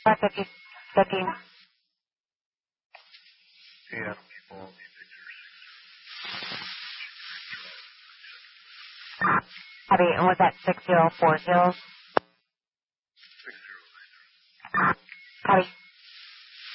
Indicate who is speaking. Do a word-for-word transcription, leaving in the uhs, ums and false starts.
Speaker 1: five fifty, checking.
Speaker 2: Yeah, people all these pictures.
Speaker 1: Copy, and was that six zero four zero?
Speaker 2: Six zero nine zero.
Speaker 1: Copy.